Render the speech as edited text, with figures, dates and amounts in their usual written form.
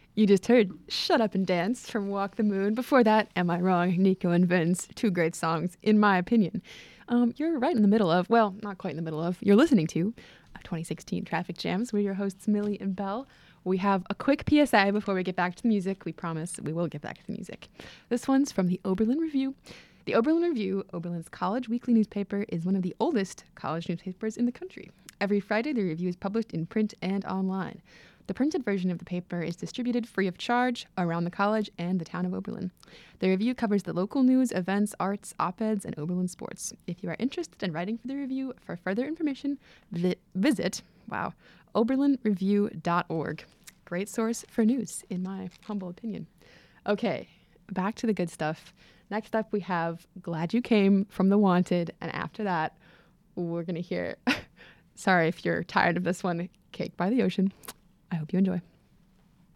You just heard Shut Up and Dance from Walk the Moon. Before that, Am I Wrong? Nico and Vince. Two great songs, in my opinion. You're right in the middle of, well, not quite in the middle of, you're listening to 2016 Traffic Jams. We're your hosts, Millie and Belle. We have a quick PSA before we get back to the music. We promise we will get back to the music. This one's from the Oberlin Review. The Oberlin Review, Oberlin's college weekly newspaper, is one of the oldest college newspapers in the country. Every Friday, the review is published in print and online. The printed version of the paper is distributed free of charge around the college and the town of Oberlin. The review covers the local news, events, arts, op-eds, and Oberlin sports. If you are interested in writing for the review, for further information, visit oberlinreview.org. Great source for news, in my humble opinion. Okay, back to the good stuff. Next up, we have Glad You Came from The Wanted, and after that, we're going to hear, sorry if you're tired of this one, Cake by the Ocean. I hope you enjoy.